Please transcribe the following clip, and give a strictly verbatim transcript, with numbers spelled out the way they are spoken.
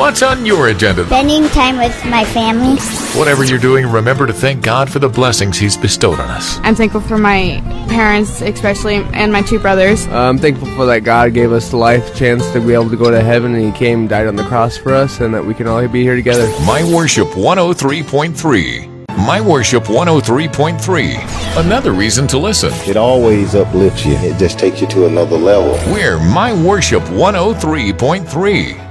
What's on your agenda? Spending time with my family. Whatever you're doing, remember to thank God for the blessings He's bestowed on us. I'm thankful for my parents, especially, and my two brothers. I'm thankful for that God gave us the life chance to be able to go to heaven, and He came and died on the cross for us, and that we can all be here together. My Worship one oh three point three. My Worship one oh three point three. Another reason to listen. It always uplifts you. It just takes you to another level. We're My Worship one oh three point three.